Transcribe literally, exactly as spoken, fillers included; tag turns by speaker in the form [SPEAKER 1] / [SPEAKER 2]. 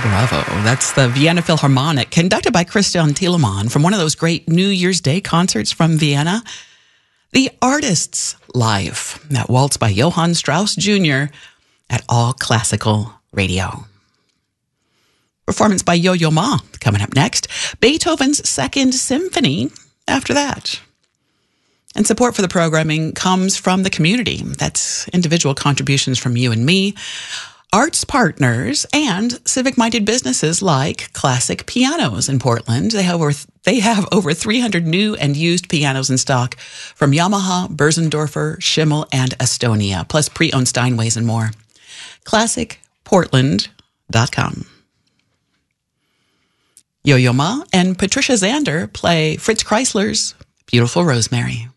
[SPEAKER 1] Bravo. That's the Vienna Philharmonic, conducted by Christian Thielemann from one of those great New Year's Day concerts from Vienna. The Artist's Life, that waltz by Johann Strauss Junior at All Classical Radio. Performance by Yo-Yo Ma coming up next. Beethoven's Second Symphony after that. And support for the programming comes from the community. That's individual contributions from you and me, arts partners, and civic-minded businesses like Classic Pianos in Portland. They have over, they have over three hundred new and used pianos in stock from Yamaha, Börsendorfer, Schimmel, and Estonia, plus pre-owned Steinways and more. classic portland dot com. Yo-Yo Ma and Patricia Zander play Fritz Kreisler's Beautiful Rosemary.